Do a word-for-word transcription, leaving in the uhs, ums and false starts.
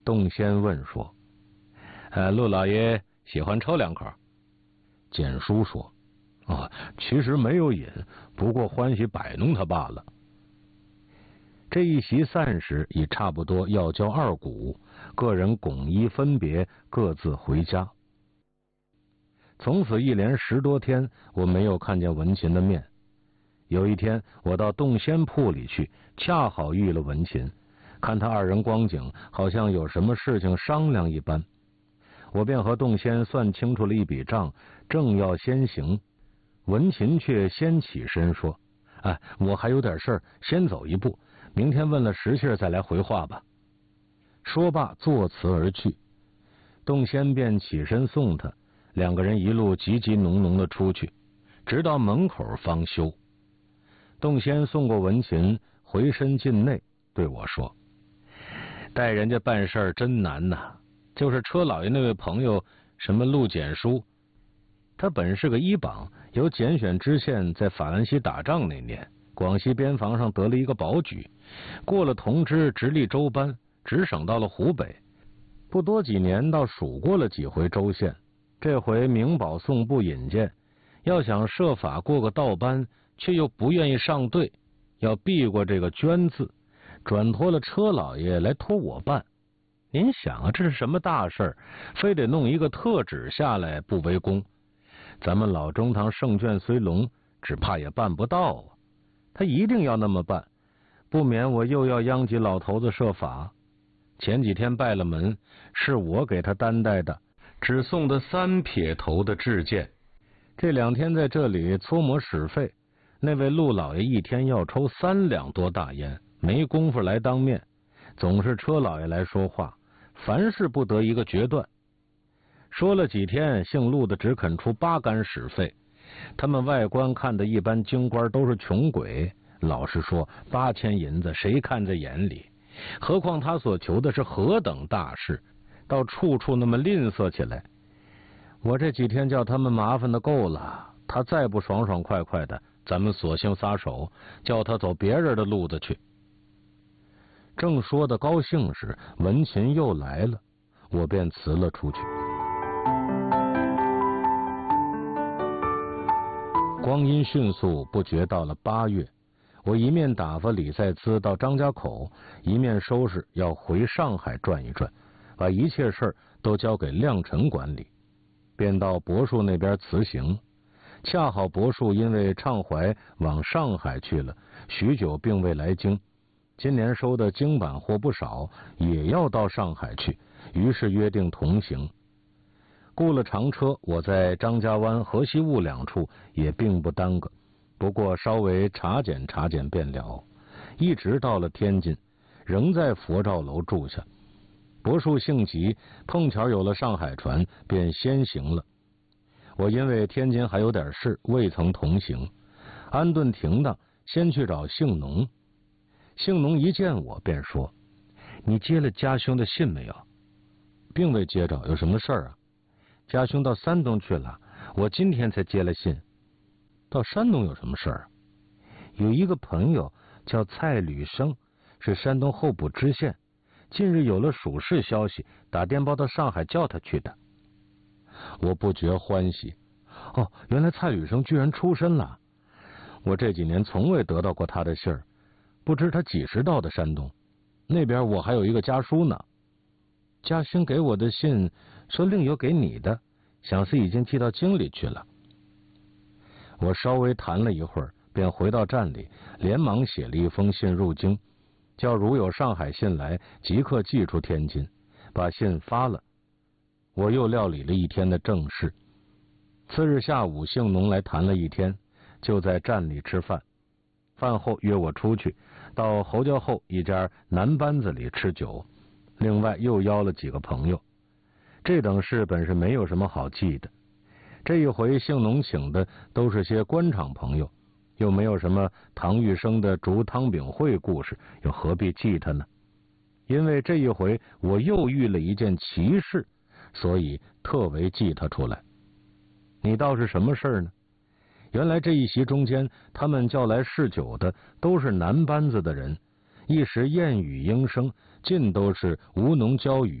洞仙问说：“呃，陆老爷喜欢抽两口？”简叔说：“啊，其实没有瘾，不过欢喜摆弄他罢了。”这一席散时已差不多要交二鼓，个人拱衣分别，各自回家。从此一连十多天，我没有看见文琴的面。有一天，我到洞仙铺里去，恰好遇了文琴，看他二人光景，好像有什么事情商量一般。我便和洞仙算清楚了一笔账，正要先行，文琴却先起身说：“哎，我还有点事，先走一步，明天问了时气再来回话吧。”说罢作辞而去。洞仙便起身送他，两个人一路急急浓浓的出去，直到门口方休。洞仙送过文琴，回身进内对我说：“带人家办事儿真难呐，就是车老爷那位朋友什么陆简书，他本是个医榜，由拣选知县在法兰西打仗那年，广西边防上得了一个保举，过了同知直隶州班，直省到了湖北，不多几年倒数过了几回州县，这回明保送部引荐，要想设法过个道班，却又不愿意上队，要避过这个捐字，转托了车老爷来托我办。您想啊，这是什么大事，非得弄一个特旨下来不为功。咱们老中堂圣眷虽隆，只怕也办不到啊。他一定要那么办，不免我又要央及老头子设法。前几天拜了门，是我给他担待的，只送他三撇头的制件。这两天在这里搓磨使费，那位陆老爷一天要抽三两多大烟，没工夫来当面，总是车老爷来说话，凡事不得一个决断。说了几天，姓陆的只肯出八竿使费。他们外观看的一般京官都是穷鬼，老实说，八千银子谁看在眼里？何况他所求的是何等大事，到处处那么吝啬起来。我这几天叫他们麻烦的够了，他再不爽爽快快的，咱们索性撒手，叫他走别人的路子去。正说的高兴时，文琴又来了，我便辞了出去。光阴迅速，不觉到了八月，我一面打发李赛兹到张家口，一面收拾要回上海转一转，把一切事都交给亮臣管理，便到柏树那边辞行。恰好柏树因为畅怀往上海去了，许久并未来京，今年收的京版货不少，也要到上海去，于是约定同行。雇了长车，我在张家湾、河西坞两处也并不耽搁，不过稍微查检查检便了，一直到了天津，仍在佛照楼住下。柏树性急，碰巧有了上海船，便先行了。我因为天津还有点事，未曾同行，安顿停当，先去找姓农。姓农一见我便说：“你接了家兄的信没有？”并未接着，有什么事儿啊？家兄到山东去了，我今天才接了信。到山东有什么事儿？有一个朋友叫蔡履生，是山东候补知县，近日有了属事消息，打电报到上海叫他去的。我不觉欢喜，哦，原来蔡履生居然出身了。我这几年从未得到过他的信儿，不知他几时到的山东。那边我还有一个家书呢。家兄给我的信说另有给你的，想是已经寄到京里去了。我稍微谈了一会儿，便回到站里，连忙写了一封信入京，叫如有上海信来，即刻寄出天津，把信发了。我又料理了一天的正事。次日下午，姓农来谈了一天，就在站里吃饭。饭后约我出去，到侯家后一家南班子里吃酒。另外又邀了几个朋友，这等事本是没有什么好记的。这一回姓农请的都是些官场朋友，又没有什么唐玉生的竹汤饼会故事，又何必记他呢？因为这一回我又遇了一件奇事，所以特为记他出来。你倒是什么事呢？原来这一席中间，他们叫来侍酒的都是南班子的人，一时燕语莺声， 尽都是吴侬教语